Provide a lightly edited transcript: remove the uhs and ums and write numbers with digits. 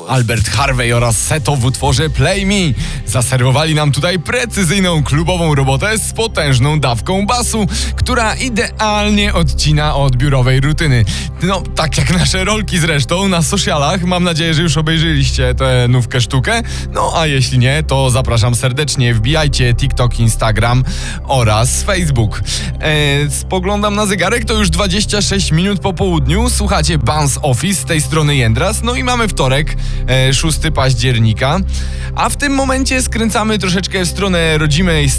Albert Harvey oraz Seto w utworze Play Me. Zaserwowali nam tutaj precyzyjną klubową robotę z potężną dawką basu, która idealnie odcina od biurowej rutyny. No, tak jak nasze rolki zresztą na socialach. Mam nadzieję, że już obejrzyliście tę nówkę sztukę. No, a jeśli nie, to zapraszam serdecznie. Wbijajcie TikTok, Instagram oraz Facebook. Spoglądam na zegarek, to już 26 minut po południu. Słuchacie Bounce Office, z tej strony Jędras. No i mamy wtorek, 6 października. A w tym momencie skręcamy troszeczkę w stronę rodzimej